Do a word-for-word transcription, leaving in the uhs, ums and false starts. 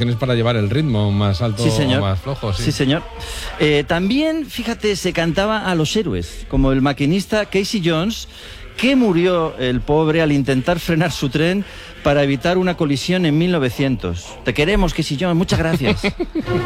canciones para llevar el ritmo más alto Sí, señor. o más flojo. Sí, Sí, señor. Eh, también, fíjate, se cantaba a los héroes, como el maquinista Casey Jones, que murió el pobre al intentar frenar su tren para evitar una colisión en mil novecientos. Te queremos, Casey Jones, muchas gracias.